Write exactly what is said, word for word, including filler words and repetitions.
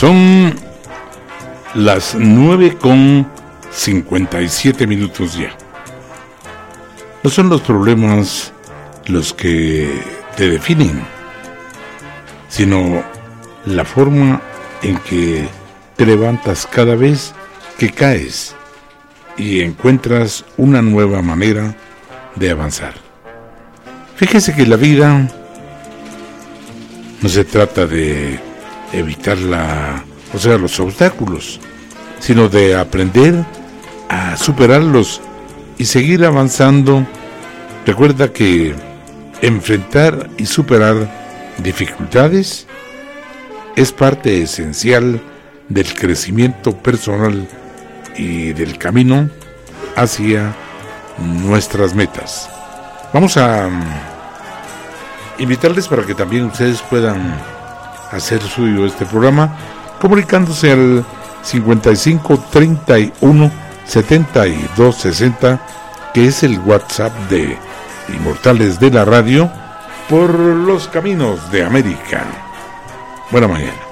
Son las nueve con cincuenta y siete minutos ya. No son los problemas los que te definen, sino la forma en que te levantas cada vez que caes y encuentras una nueva manera de avanzar. Fíjese que la vida no se trata de evitar la, o sea, los obstáculos, sino de aprender a superarlos y seguir avanzando. Recuerda que enfrentar y superar dificultades es parte esencial del crecimiento personal y del camino hacia nuestras metas. Vamos a invitarles para que también ustedes puedan hacer suyo este programa, comunicándose al cincuenta y cinco, treinta y uno, setenta y dos, sesenta, que es el WhatsApp de Inmortales de la Radio, por los caminos de América. Buena mañana.